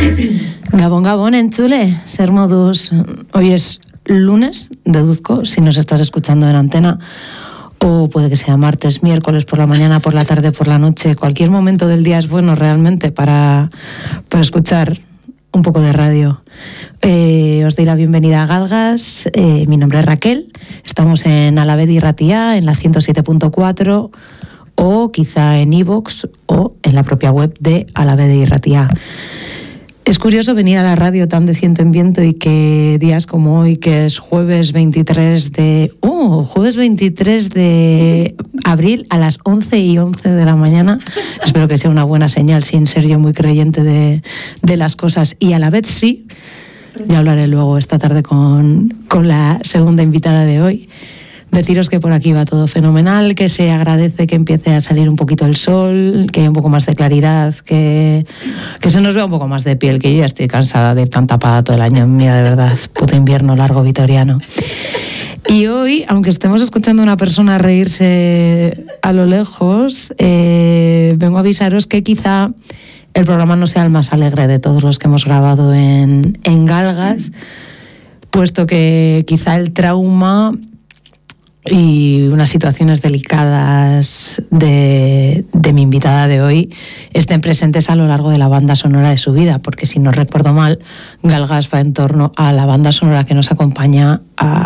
Gabón, Gabón, entzule, zer moduz. Hoy es lunes, deduzco, si nos estás escuchando en antena, o puede que sea martes, miércoles por la mañana, por la tarde, por la noche. Cualquier momento del día es bueno realmente para escuchar un poco de radio. Os doy la bienvenida a Galgas. Mi nombre es Raquel. Estamos en Alavedi Irratia, en la 107.4, o quizá en iVoox o en la propia web de Alavedi Irratia. Es curioso venir a la radio tan de ciento en viento y que días como hoy, que es jueves 23 de abril a las 11:11 de la mañana, espero que sea una buena señal sin ser yo muy creyente de las cosas, y a la vez sí, ya hablaré luego esta tarde con la segunda invitada de hoy. Deciros que por aquí va todo fenomenal, que se agradece que empiece a salir un poquito el sol, que haya un poco más de claridad, que se nos vea un poco más de piel, que yo ya estoy cansada de tan tapada todo el año. Mira, de verdad, puto invierno largo vitoriano. Y hoy, aunque estemos escuchando a una persona reírse a lo lejos, vengo a avisaros que quizá el programa no sea el más alegre de todos los que hemos grabado en Galgas, puesto que quizá el trauma y unas situaciones delicadas de mi invitada de hoy estén presentes a lo largo de la banda sonora de su vida, porque si no recuerdo mal, Galgas va en torno a la banda sonora que nos acompaña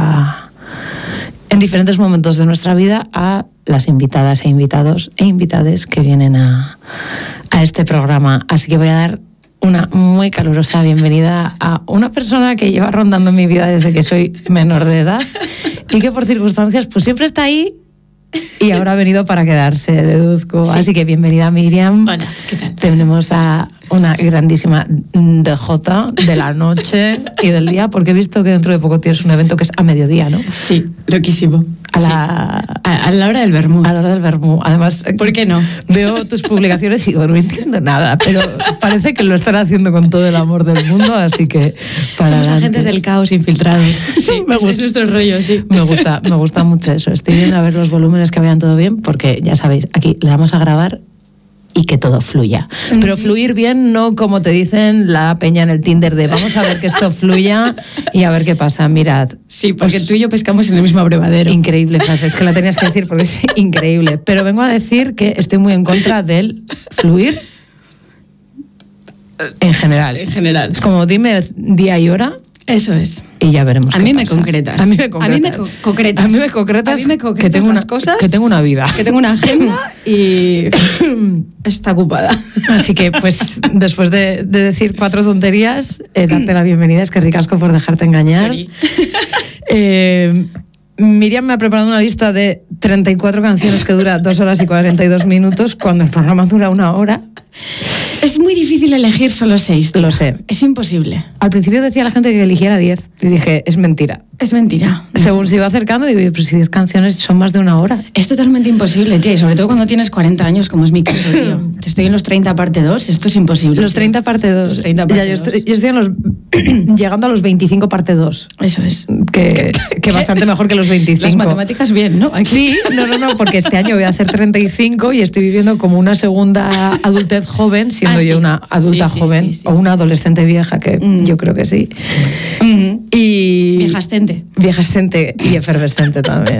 en diferentes momentos de nuestra vida a las invitadas e invitados e invitades que vienen a este programa. Así que voy a dar una muy calurosa bienvenida a una persona que lleva rondando en mi vida desde que soy menor de edad y que por circunstancias pues siempre está ahí y ahora ha venido para quedarse, deduzco. Sí. Así que bienvenida, Miriam. Hola, ¿qué tal? Tenemos a una grandísima DJ de la noche y del día, porque he visto que dentro de poco tienes un evento que es a mediodía, ¿no? Sí, loquísimo. A la hora del vermú. A la hora del vermú. Además, ¿por qué no? Veo tus publicaciones y digo, no entiendo nada, pero parece que lo están haciendo con todo el amor del mundo, así que somos adelante. Agentes del caos infiltrados. Sí, es nuestro rollo, sí. Me gusta mucho eso. Estoy viendo a ver los volúmenes que vayan todo bien, porque ya sabéis, aquí le vamos a grabar y que todo fluya. Pero fluir bien, no como te dicen la peña en el Tinder de vamos a ver que esto fluya y a ver qué pasa. Mirad. Sí, porque tú y yo pescamos en el mismo abrevadero. Increíble frase, es que la tenías que decir porque es increíble. Pero vengo a decir que estoy muy en contra del fluir en general. En general. Es como dime día y hora. Eso es. Y ya veremos. A mí me concretas. A mí me concretas. Que tengo unas cosas. Que tengo una vida. Que tengo una agenda y está ocupada. Así que, pues, después de decir 4 tonterías, darte la bienvenida. Es que ricasco por dejarte engañar. Miriam me ha preparado una lista de 34 canciones que dura 2 horas y 42 minutos, cuando el programa dura 1 hora. Es muy difícil elegir solo 6. Lo sé. Es imposible. Al principio decía la gente que eligiera 10. Y dije, es mentira. Es mentira. Según se iba acercando, digo, pero si 10 canciones son más de 1 hora. Es totalmente imposible, tía. Y sobre todo cuando tienes 40 años, como es mi caso, tío. Estoy en los 30 parte 2, esto es imposible. Los 30 parte 2. Los 30 parte 2. Yo estoy llegando a los 25 parte 2. Eso es. Que bastante mejor que los 25. Las matemáticas bien, ¿no? Aquí. Sí, no, porque este año voy a hacer 35 y estoy viviendo como una segunda adultez joven, siendo yo una adulta joven, o una adolescente vieja, que yo creo que sí. Y viejascente y efervescente también.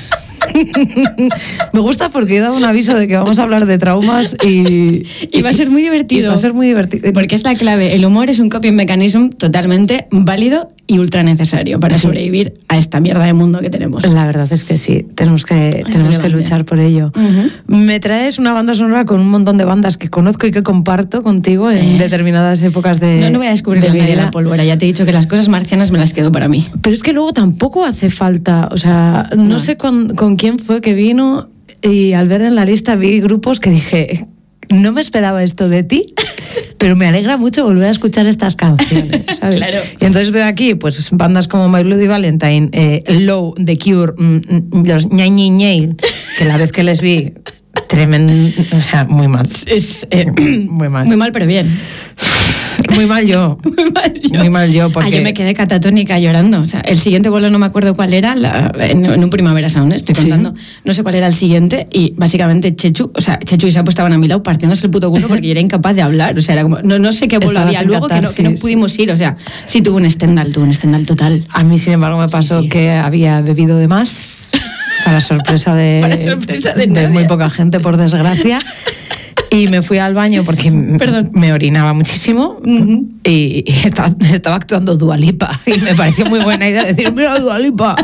Me gusta porque he dado un aviso de que vamos a hablar de traumas y va a ser muy divertido. Va a ser muy divertido. Porque es la clave. El humor es un coping mechanism totalmente válido y ultra necesario para sobrevivir a esta mierda de mundo que tenemos. La verdad es que sí, tenemos que luchar por ello. Me traes una banda sonora con un montón de bandas que conozco y que comparto contigo en determinadas épocas de No voy a descubrir la medida de la pólvora. Ya te he dicho que las cosas marcianas me las quedo para mí. Pero es que luego tampoco hace falta, o sea, no sé con quién fue que vino y al ver en la lista vi grupos que dije, no me esperaba esto de ti, pero me alegra mucho volver a escuchar estas canciones, ¿sabes? Claro. Y entonces veo aquí pues bandas como My Bloody Valentine, Low, The Cure, los Ñay Ñay Ñay, que la vez que les vi, tremendo, o sea, muy mal. Es muy mal. Muy mal, pero bien. Muy mal yo. Muy mal yo, porque... yo me quedé catatónica llorando. O sea, el siguiente vuelo no me acuerdo cuál era, en un Primavera Sound, estoy contando. Sí. No sé cuál era el siguiente, y básicamente Chechu y Sapo estaban a mi lado partiéndose el puto culo porque yo era incapaz de hablar. O sea, era como, no sé qué vuelo había luego que no pudimos ir. O sea, sí tuve un Stendhal total. A mí, sin embargo, me pasó que había bebido de más, para sorpresa de muy poca gente, por desgracia. Y me fui al baño porque me orinaba muchísimo. Y estaba actuando Dua Lipa. Y me pareció muy buena idea decir, mira Dua Lipa.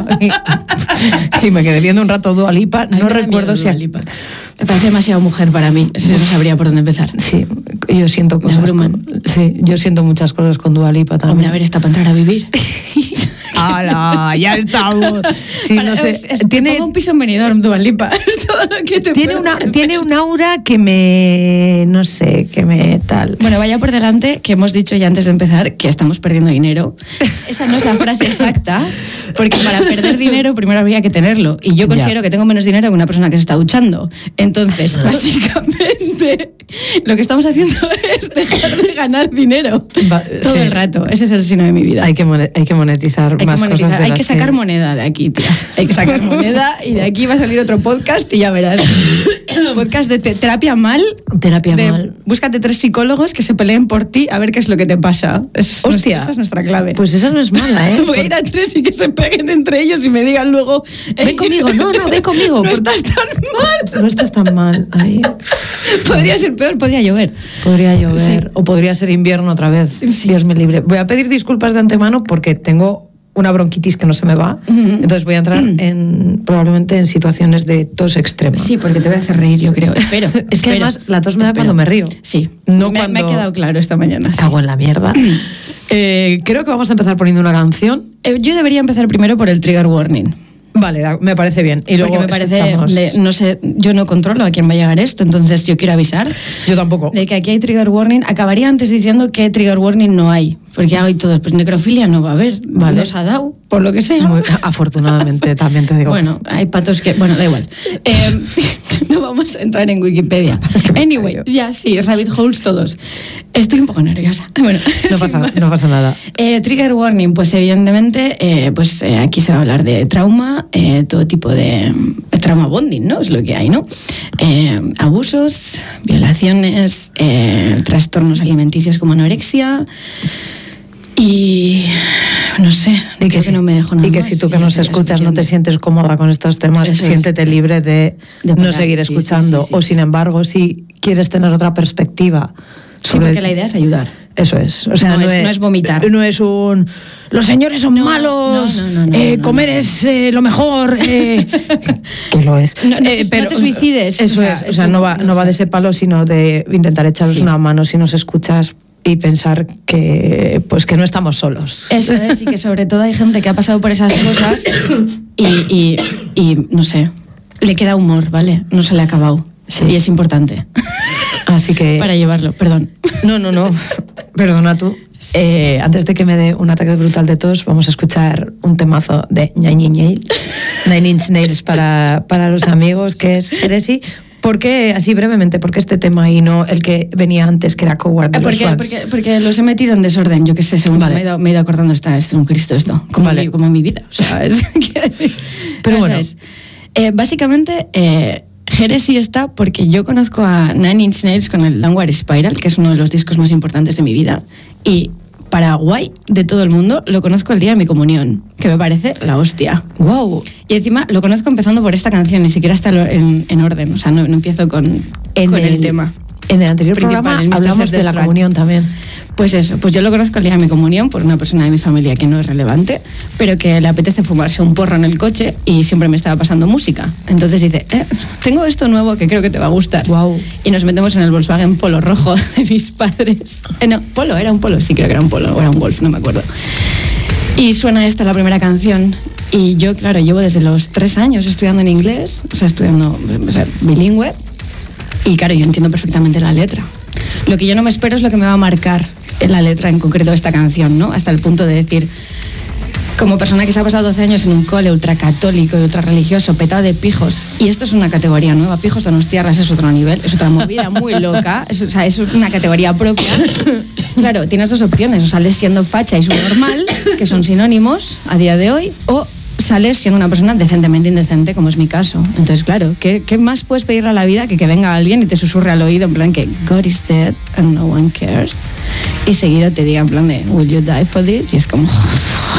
Y me quedé viendo un rato Dua Lipa. No recuerdo si... Dua Lipa. Me parece demasiado mujer para mí. No sabría por dónde empezar. Sí, yo siento cosas. Yo siento muchas cosas con Dua Lipa también. Hombre, a ver, está para entrar a vivir. ¡Hala! Ya estamos. Sí, no sé. Tiene un piso en Benidorm, Dua Lipa. Es todo lo que te tiene un aura que me... no sé, que me tal... Bueno, vaya por delante que hemos dicho ya antes de empezar que estamos perdiendo dinero. Esa no es la frase exacta, porque para perder dinero primero habría que tenerlo. Y yo considero que tengo menos dinero que una persona que se está duchando. Entonces, básicamente, lo que estamos haciendo es dejar de ganar dinero todo el rato. Ese es el signo de mi vida. Hay que monetizar más cosas. Hay que sacar moneda de aquí, tía. Hay que sacar moneda y de aquí va a salir otro podcast y ya verás. Podcast de terapia mal. Búscate 3 psicólogos que se peleen por ti a ver qué es lo que te pasa. Esa es nuestra clave. Pues esa no es mala, ¿eh? Voy a ir a 3 y que se peguen entre ellos y me digan luego... Ven conmigo, ven conmigo. No estás tan mal. No estás tan mal. Ay. Podría ser peor, podría llover. Sí. O podría ser invierno otra vez. Sí. Dios me libre. Voy a pedir disculpas de antemano porque tengo una bronquitis que no se me va. Entonces voy a entrar probablemente en situaciones de tos extrema. Sí, porque te voy a hacer reír, yo creo. Espero. Es que además la tos me da cuando me río. Sí. No me ha quedado claro esta mañana. Cago en la mierda. Creo que vamos a empezar poniendo una canción. Yo debería empezar primero por el trigger warning. Vale, me parece bien. Y luego porque me parece, no sé, yo no controlo a quién va a llegar esto, entonces yo quiero avisar. Yo tampoco. De que aquí hay trigger warning. Acabaría antes diciendo que trigger warning no hay, porque hay todos, pues necrofilia no va a haber. Vale. Nos ha dado, por lo que sea. Afortunadamente, también te digo. Bueno, hay patos que... Bueno, da igual. No vamos a entrar en Wikipedia. Anyway, ya sí, rabbit holes todos. Estoy un poco nerviosa. Bueno, no pasa nada. Trigger warning, pues evidentemente, aquí se va a hablar de trauma, todo tipo de trauma bonding, ¿no? Es lo que hay, ¿no? Abusos, violaciones, trastornos alimenticios como anorexia. Y no sé, y que no me dejo nada. Y que si tú que nos escuchas no te sientes cómoda con estos temas, siéntete libre de no seguir escuchando. Sí. O sin embargo, si quieres tener otra perspectiva. Sí, porque la idea es ayudar. Eso es. O sea, no es vomitar. No es un... Los señores son malos, comer es lo mejor. Que lo es. Pero no te suicides. Eso es. O sea, no va de ese palo, sino de intentar echaros una mano si nos escuchas y pensar que no estamos solos. Eso es, y que sobre todo hay gente que ha pasado por esas cosas y no sé, le queda humor, ¿vale? No se le ha acabado. Sí. Y es importante. Así que... Para llevarlo, perdón. No. Perdona tú. Antes de que me dé un ataque brutal de tos, vamos a escuchar un temazo de Nine Inch Nails para los amigos, que es Heresy. ¿Por qué, así brevemente, por qué este tema y no el que venía antes, que era Coward de los Swans? Porque los he metido en desorden, yo qué sé, según me he ido acordando, es un Cristo esto, como en mi vida. O sea, pero bueno. Básicamente... Heresy está porque yo conozco a Nine Inch Nails con el Downward Spiral, que es uno de los discos más importantes de mi vida, y para guay de todo el mundo lo conozco el día de mi comunión, que me parece la hostia. Wow. Y encima lo conozco empezando por esta canción, ni siquiera está en orden, o sea, no empiezo con el tema. En el anterior programa hablamos de la comunión también. Pues eso, pues yo lo conozco el día de mi comunión por una persona de mi familia que no es relevante, pero que le apetece fumarse un porro en el coche y siempre me estaba pasando música. Entonces dice, tengo esto nuevo que creo que te va a gustar. Wow. Y nos metemos en el Volkswagen Polo rojo de mis padres. No, Polo, era un Polo, sí creo que era un Polo, o era un Golf, no me acuerdo. Y suena esta la primera canción. Y yo, claro, llevo desde los 3 años estudiando en inglés, o sea, bilingüe. Y claro, yo entiendo perfectamente la letra. Lo que yo no me espero es lo que me va a marcar en la letra en concreto de esta canción, ¿no? Hasta el punto de decir, como persona que se ha pasado 12 años en un cole ultracatólico y ultrarreligioso, petado de pijos, y esto es una categoría nueva, pijos donostiarras es otro nivel, es otra movida muy loca, es una categoría propia. claro, tienes dos opciones, o sales siendo facha y subnormal, que son sinónimos a día de hoy, o sales siendo una persona decentemente indecente, como es mi caso. Entonces, claro, ¿qué más puedes pedirle a la vida que venga alguien y te susurre al oído en plan que God is dead and no one cares? Y seguido te diga en plan de Will you die for this? Y es como,